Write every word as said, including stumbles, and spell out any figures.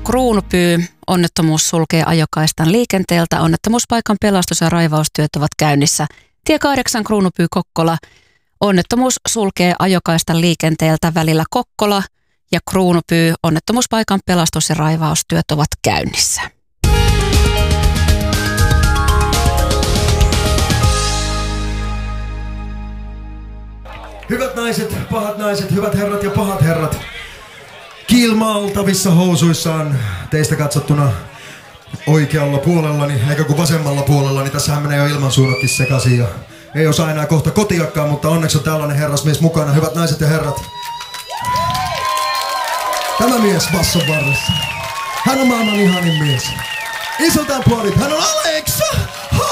Kruunupyy. Onnettomuus sulkee ajokaistan liikenteeltä. Onnettomuuspaikan pelastus- ja raivaustyöt ovat käynnissä. Tie kahdeksan Kruunupyy Kokkola. Onnettomuus sulkee ajokaistan liikenteeltä välillä Kokkola ja Kruunupyy. Onnettomuuspaikan pelastus- ja raivaustyöt ovat käynnissä. Hyvät naiset, pahat naiset, hyvät herrat ja pahat herrat. Kiilmaltavissa housuissaan teistä katsottuna oikealla puolellani, eikä kun vasemmalla puolellani. Tässähän menee jo ilmansuunnatkin sekaisin ja ei osaa enää kohta kotiakkaan, mutta onneksi on tällainen herrasmies mukana. Hyvät naiset ja herrat. Tämä mies basson varressa. Hän on maailman ihanin mies. Isoltaan puolit, hän on Alexa!